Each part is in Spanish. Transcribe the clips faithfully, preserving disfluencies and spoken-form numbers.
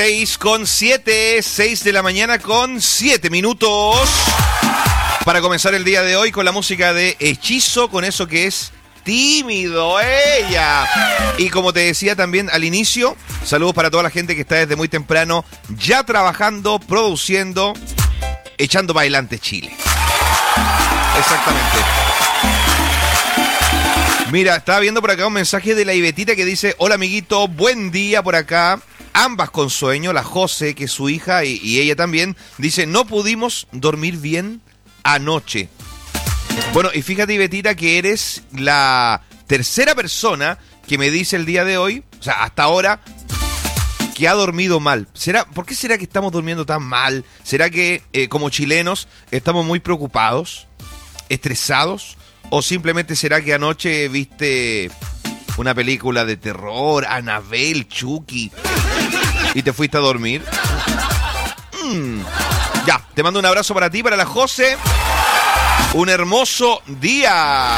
seis con siete, seis de la mañana con siete minutos. Para comenzar el día de hoy con la música de Hechizo, con eso que es tímido, ella. Y como te decía también al inicio, saludos para toda la gente que está desde muy temprano ya trabajando, produciendo, echando para adelante Chile. Exactamente. Mira, estaba viendo por acá un mensaje de la Ibetita que dice: hola amiguito, buen día por acá. Ambas con sueño, la José, que es su hija, y, y ella también, dice: no pudimos dormir bien anoche. Bueno, y fíjate, Ibetita, que eres la tercera persona que me dice el día de hoy, o sea, hasta ahora, que ha dormido mal. ¿Será, ¿Por qué será que estamos durmiendo tan mal? ¿Será que eh, como chilenos estamos muy preocupados, estresados? ¿O simplemente será que anoche viste una película de terror, Annabelle, Chucky, y te fuiste a dormir? Mm. Ya, te mando un abrazo para ti, para la José. Un hermoso día.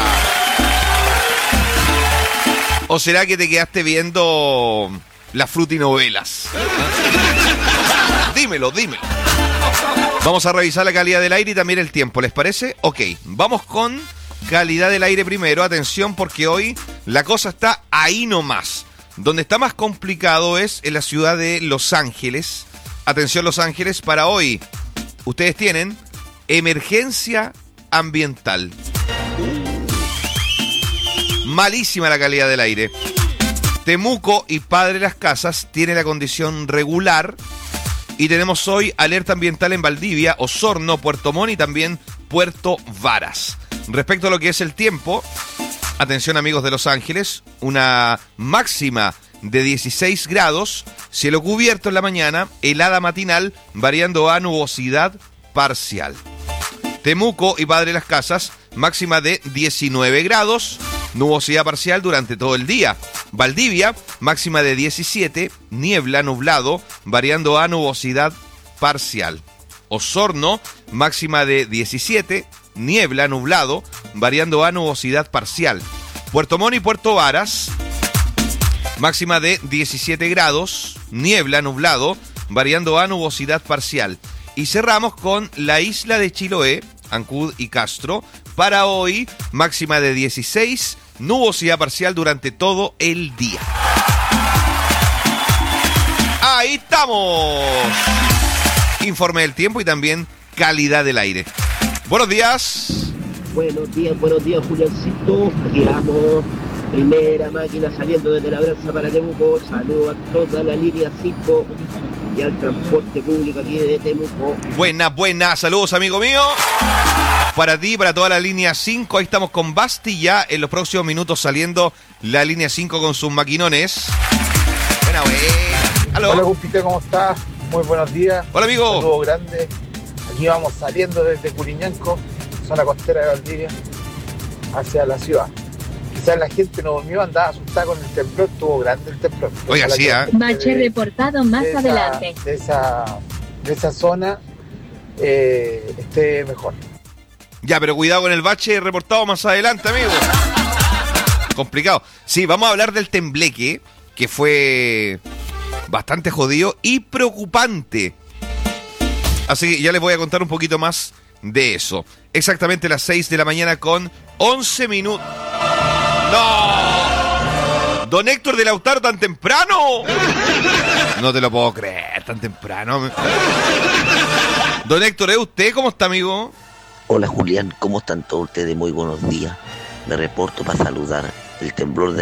¿O será que te quedaste viendo las frutinovelas? Dímelo, dímelo. Vamos a revisar la calidad del aire y también el tiempo, ¿les parece? Ok, vamos con calidad del aire primero. Atención, porque hoy la cosa está ahí nomás. Donde está más complicado es en la ciudad de Los Ángeles. Atención, Los Ángeles, para hoy ustedes tienen emergencia ambiental. Malísima la calidad del aire. Temuco y Padre Las Casas tiene la condición regular. Y tenemos hoy alerta ambiental en Valdivia, Osorno, Puerto Montt y también Puerto Varas. Respecto a lo que es el tiempo, atención amigos de Los Ángeles, una máxima de dieciséis grados, cielo cubierto en la mañana, helada matinal, variando a nubosidad parcial. Temuco y Padre Las Casas, máxima de diecinueve grados, nubosidad parcial durante todo el día. Valdivia, máxima de diecisiete, niebla, nublado, variando a nubosidad parcial. Osorno, máxima de diecisiete, niebla, nublado, variando a nubosidad parcial. Puerto Montt y Puerto Varas, máxima de diecisiete grados, niebla, nublado, variando a nubosidad parcial. Y cerramos con la isla de Chiloé, Ancud y Castro, para hoy, máxima de dieciséis, nubosidad parcial durante todo el día. ¡Ahí estamos! Informe del tiempo y también calidad del aire. Buenos días. Buenos días, buenos días, Juliancito. Aquí vamos. Primera máquina saliendo desde la Brasa para Temuco. Saludos a toda la línea cinco y al transporte público aquí de Temuco. Buena, buena. Saludos, amigo mío. Para ti, para toda la línea cinco. Ahí estamos con Basti ya en los próximos minutos saliendo la línea cinco con sus maquinones. Buena, buena. ¿Aló? Hola, Gupita, ¿cómo estás? Muy buenos días. Hola, amigo. Un saludo grande. Aquí vamos saliendo desde Curiñanco, zona costera de Valdivia, hacia la ciudad. Quizás la gente no durmió, andaba asustada con el temblor, estuvo grande el temblor. Oiga, sí, ¿eh? Bache reportado más de adelante. Esa, de, esa, de esa zona eh, esté mejor. Ya, pero cuidado con el bache reportado más adelante, amigo. Complicado. Sí, vamos a hablar del tembleque, que fue bastante jodido y preocupante. Así que ya les voy a contar un poquito más de eso. Exactamente las seis de la mañana con once minutos. ¡No! ¿Don Héctor de Lautaro tan temprano? No te lo puedo creer, tan temprano. Don Héctor, ¿es usted? ¿Cómo está, amigo? Hola, Julián, ¿cómo están todos ustedes? Muy buenos días. Me reporto para saludar. El temblor de